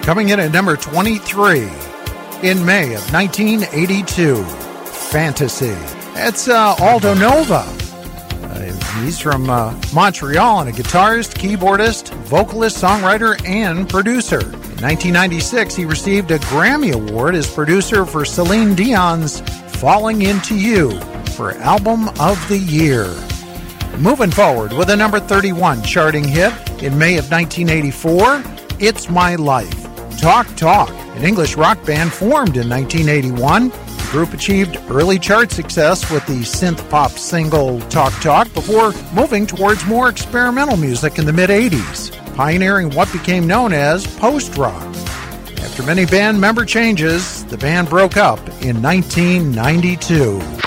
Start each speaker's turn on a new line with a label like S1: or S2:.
S1: Coming in at number 23 in May of 1982, Fantasy. That's Aldo Nova. He's from Montreal and a guitarist, keyboardist, vocalist, songwriter, and producer. In 1996, he received a Grammy Award as producer for Celine Dion's Falling Into You for Album of the Year. Moving forward with a number 31 charting hit in May of 1984, It's My Life. Talk Talk, an English rock band formed in 1981. The group achieved early chart success with the synth-pop single Talk Talk before moving towards more experimental music in the mid-'80s, pioneering what became known as post-rock. After many band member changes, the band broke up in 1992.